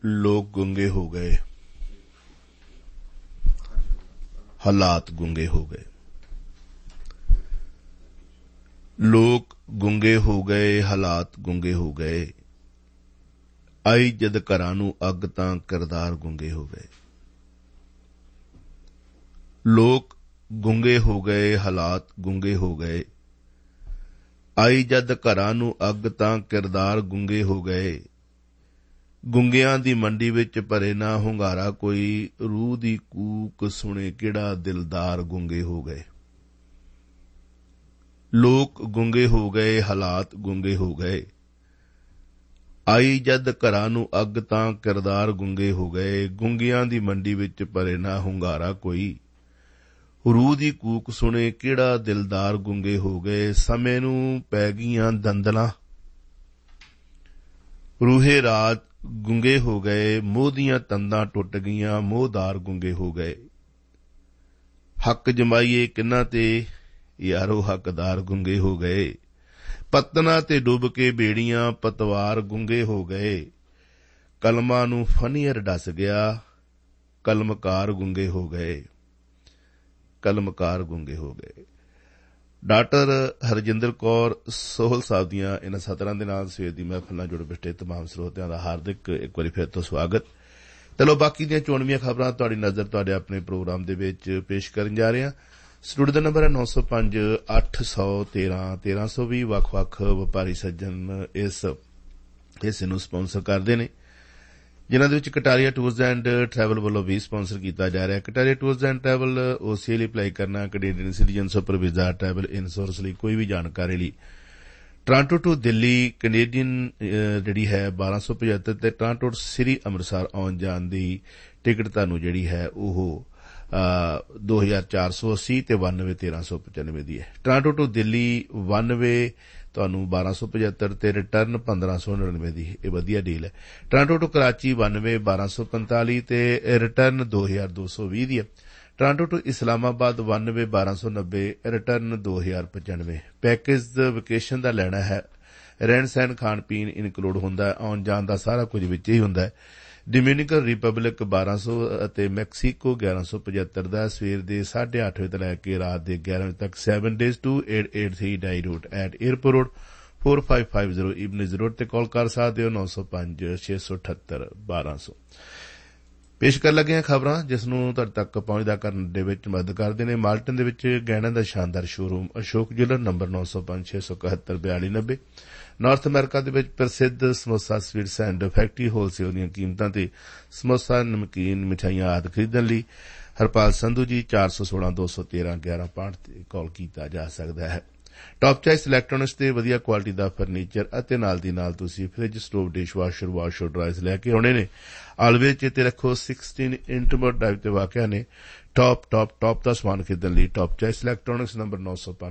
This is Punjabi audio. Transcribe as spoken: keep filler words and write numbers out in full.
ਲੋਕ ਗੁੰਗੇ ਹੋ ਗਏ, ਹਾਲਾਤ ਗੁੰਗੇ ਹੋ ਗਏ। ਲੋਕ ਗੁੰਗੇ ਹੋ ਗਏ, ਹਾਲਾਤ ਗੁੰਗੇ ਹੋ ਗਏ। ਆਈ ਜਦ ਘਰਾਂ ਨੂੰ ਅੱਗ ਤਾਂ ਕਿਰਦਾਰ ਗੁੰਗੇ ਹੋ ਗਏ। ਲੋਕ ਗੁੰਗੇ ਹੋ ਗਏ, ਹਾਲਾਤ ਗੁੰਗੇ ਹੋ ਗਏ। ਆਈ ਜਦ ਘਰਾਂ ਨੂੰ ਅੱਗ ਤਾਂ ਕਿਰਦਾਰ ਗੁੰਗੇ ਹੋ ਗਏ। ਗੁੰਗਿਆਂ ਦੀ ਮੰਡੀ ਵਿੱਚ ਭਰੇ ਨਾ ਹੁੰਗਾਰਾ ਕੋਈ, ਰੂਹ ਦੀ ਕੂਕ ਸੁਣੇ ਕਿਹੜਾ ਦਿਲਦਾਰ ਗੁੰਗੇ ਹੋ ਗਏ। ਲੋਕ ਗੁੰਗੇ ਹੋ ਗਏ, ਹਾਲਾਤ ਗੁੰਗੇ ਹੋ ਗਏ। ਆਈ ਜਦ ਘਰਾਂ ਨੂੰ ਅੱਗ ਤਾਂ ਕਿਰਦਾਰ ਗੁੰਗੇ ਹੋ ਗਏ। ਗੁੰਗਿਆਂ ਦੀ ਮੰਡੀ ਵਿੱਚ ਭਰੇ ਨਾ ਹੁੰਗਾਰਾ ਕੋਈ, ਰੂਹ ਦੀ ਕੂਕ ਸੁਣੇ ਕਿਹੜਾ ਦਿਲਦਾਰ ਗੁੰਗੇ ਹੋ ਗਏ। ਸਮੇਂ ਨੂੰ ਪੈ ਗਈਆਂ ਦੰਦਲਾਂ, ਰੂਹੇ ਰਾਤ ਗੁੰਗੇ ਹੋ ਗਏ। ਮੋਹ ਦੀਆਂ ਤੰਦਾਂ ਟੁੱਟ ਗਈਆਂ, ਮੋਹਦਾਰ ਗੁੰਗੇ ਹੋ ਗਏ। ਹੱਕ ਜਮਾਈਏ ਕਿੰਨਾ ਤੇ, ਯਾਰੋ ਹੱਕਦਾਰ ਗੁੰਗੇ ਹੋ ਗਏ। ਪਤਨਾ ਤੇ ਡੁੱਬ ਕੇ ਬੇੜੀਆਂ, ਪਤਵਾਰ ਗੁੰਗੇ ਹੋ ਗਏ। ਕਲਮਾਂ ਨੂੰ ਫਨੀਅਰ ਡਸ ਗਿਆ, ਕਲਮਕਾਰ ਗੁੰਗੇ ਹੋ ਗਏ। ਕਲਮਕਾਰ ਗੁੰਗੇ ਹੋ ਗਏ। ਡਾਕਟਰ ਹਰਜਿੰਦਰ ਕੌਰ ਸੋਹਲ ਸਾਹਿਬ ਦੀਆਂ ਇਨ੍ਹਾਂ ਸਤਰਾਂ ਦੇ ਨਾਲ ਸਵੇਰ ਦੀ ਮਹਿਫਲ ਨਾਲ ਜੁੜ ਬੈਠੇ ਤਮਾਮ ਸਰੋਤਿਆਂ ਦਾ ਹਾਰਦਿਕ ਇੱਕ ਵਾਰੀ ਫਿਰ ਤੋਂ ਸਵਾਗਤ। ਚਲੋ ਬਾਕੀ ਦੀਆਂ ਚੋਣਵੀਆਂ ਖਬਰਾਂ ਤੁਹਾਡੀ ਨਜ਼ਰ ਤੁਹਾਡੇ ਆਪਣੇ ਪ੍ਰੋਗਰਾਮ ਦੇ ਵਿੱਚ ਪੇਸ਼ ਕਰਨ ਜਾ ਰਹੇ ਹਾਂ। ਸਟੂਡੀਓ ਦਾ ਨੰਬਰ ਹੈ ਨੌ ਸੌ ਪੰਜ ਅੱਠ ਸੌ ਤੇਰਾਂ ਤੇਰਾਂ ਸੌ ਵੀਹ। ਵੱਖ ਵੱਖ ਵਪਾਰੀ ਸੱਜਣ ਇਸ ਹਿੱਸੇ ਨੂੰ ਸਪਾਂਸਰ ਕਰਦੇ ਨੇ, ਜਿਨ੍ਹਾਂ ਦੇ ਵਿੱਚ ਕਟਾਰੀਆ ਟੂਰਸ ਐਂਡ ਟਰੈਵਲ ਵੱਲੋਂ ਵੀ ਸਪਾਂਸਰ ਕੀਤਾ ਜਾ ਰਿਹਾ। ਕਟਾਰੀਆ ਟੂਰਸ ਐਂਡ ਟਰੈਵਲ ਓਸੀਏ ਲਈ ਅਪਲਾਈ ਕਰਨਾ, ਕੈਨੇਡੀਅਨ ਸਿਟੀਜ਼ਨਸ਼ਿਪ ਪਰ ਵੀਜ਼ਾ, ਟਰੈਵਲ ਇੰਸ਼ੋਰੈਂਸ ਲਈ ਕੋਈ ਵੀ ਜਾਣਕਾਰੀ ਲਈ ਟੋਰਾਂਟੋ ਟੂ ਦਿੱਲੀ ਕੈਨੇਡੀਅਨ ਜਿਹੜੀ ਹੈ ਬਾਰਾਂ ਸੌ ਪਝੱਤਰ ਤੇ ਟੋਰਾਂਟੋ ਸ੍ਰੀ ਅੰਮ੍ਰਿਤਸਰ ਆਉਣ ਜਾਣ ਦੀ ਟਿਕਟ ਤੁਹਾਨੂੰ ਜਿਹੜੀ ਹੈ ਉਹ ਦੋ ਹਜ਼ਾਰ ਚਾਰ ਸੌ ਅੱਸੀ ਤੇ ਬਾਨਵੇਂ ਤੇਰਾਂ ਸੌ ਪਚਾਨਵੇਂ ਦੀ ਹੈ। ਟੋਰਾਂਟੋ ਟੂ ਦਿੱਲੀ ਬਾਨਵੇਂ ਤੁਹਾਨੂੰ ਬਾਰਾਂ ਸੌ ਪਝੱਤਰ ਤੇ ਰਿਟਰਨ ਪੰਦਰਾਂ ਸੌ ਨੜਿਨਵੇਂ ਦੀ। ਇਹ ਵਧੀਆ ਡੀਲ ਹੈ। ਟੋਰਾਂਟੋ ਟੂ ਕਰਾਚੀ ਬਾਨਵੇਂ ਬਾਰਾਂ ਸੌ ਪੰਤਾਲੀ ਤੇ ਰਿਟਰਨ ਦੋ ਹਜ਼ਾਰ ਦੋ ਸੌ ਵੀਹ ਦੀ ਹੈ। ਟੋਰਾਂਟੋ ਟੂ ਇਸਲਾਮਾਬਾਦ ਬਾਨਵੇਂ ਬਾਰਾਂ ਸੌ ਨੱਬੇ ਰਿਟਰਨ ਦੋ ਹਜ਼ਾਰ ਪਚਾਨਵੇਂ। ਪੈਕੇਜ ਵਕੇਸ਼ਨ ਦਾ ਲੈਣਾ ਹੈ, ਰਹਿਣ ਸਹਿਣ ਖਾਣ ਪੀਣ ਇਨਕਲੂਡ ਹੁੰਦਾ ਹੈ, ਆਉਣ ਜਾਣ ਦਾ ਸਾਰਾ ਕੁਝ ਵਿੱਚ ਹੀ ਹੁੰਦਾ ਹੈ। ਡੋਮਿਨਿਕਨ ਰਿਪਬਲਿਕ ਬਾਰਾਂ ਸੌ ਅਤੇ ਮੈਕਸੀਕੋ ਗਿਆਰਾਂ ਸੌ ਪਝੱਤਰ ਦਾ ਸਵੇਰ ਦੇ ਸਾਢੇ ਅੱਠ ਵਜੇ ਤੋਂ ਲੈ ਕੇ ਰਾਤ ਦੇ ਗਿਆਰਾਂ ਵਜੇ ਤੱਕ seven days to eight eight three dye route at airport road four five five zero ਇਬਨਿਜ਼ road ਤੇ ਕਾਲ ਕਰ ਸਕਦੇ ਹੋ ਨੌ ਸੌ ਪੰਜ ਛੇ ਸੌ ਅਠੱਤਰ ਬਾਰਾਂ ਸੌ। ਪੇਸ਼ ਕਰਨ ਲੱਗੇ ਹਾਂ ਖਬਰਾਂ ਜਿਸ ਨੂੰ ਤੁਹਾਡੇ ਤੱਕ ਪਹੁੰਚਦਾ ਕਰਨ ਦੇ ਵਿੱਚ ਮਦਦ ਕਰਦੇ ਨੇ। ਮਾਲਟਨ ਦੇ ਵਿੱਚ ਗਹਿਣਿਆਂ ਦਾ ਸ਼ਾਨਦਾਰ ਸ਼ੋਰੂਮ ਅਸ਼ੋਕ ਜਿਲਰ ਨੰਬਰ ਨੌ ਸੌ ਪੰਜ ਛੇ ਸੌ ਇਕਹੱਤਰ ਬਿਆਲੀ ਨੱਬੇ। ਨਾਰਥ ਅਮਰੀਕਾ ਦੇ ਵਿੱਚ ਪ੍ਰਸਿੱਧ samosa sweets and factory wholesale ਦੀਆਂ ਕੀਮਤਾਂ ਤੇ ਸਮੋਸਾ, ਨਮਕੀਨ, ਮਿਠਾਈਆਂ ਆਦਿ ਖਰੀਦਣ ਲਈ ਹਰਪਾਲ ਸੰਧੂ ਜੀ ਚਾਰ ਸੌ ਸੋਲਾਂ ਦੋ ਸੌ ਤੇਰਾਂ ਗਿਆਰਾਂ ਪਾਂਠ ਤੇ ਕਾਲ ਕੀਤਾ ਜਾ ਸਕਦਾ ਹੈ। ਟਾਪ ਚਾਈਸ ਇਲੈਕਟ੍ਰੋਨਿਕਸ ਤੇ ਵਧੀਆ ਕੁਆਲਿਟੀ ਦਾ ਫਰਨੀਚਰ ਅਤੇ ਨਾਲ ਦੀ ਨਾਲ ਤੁਸੀਂ fridge, stove, dish washer, washer ਡਰਾਇਰਸ ਲੈ ਕੇ ਆਉਣੇ ਨੇ। ਆਲਵੇਜ਼ ਚੇਤੇ ਰੱਖੋ ਸਿਕਸਟੀਨ ਇੰਟਰਮੋਟ ਡਰਾਈਵ ਤੇ ਵਾਕਿਆ ਨੇ। ਟਾਪ ਟਾਪ ਟਾਪ ਦਾ ਸਮਾਨ ਖਰੀਦਣ ਲਈ ਟਾਪ ਚਾਈਸ ਇਲੈਕਟ੍ਰੋਨਿਕਸ ਨੰਬਰ ਨੌ ਸੌ ਪੰਜ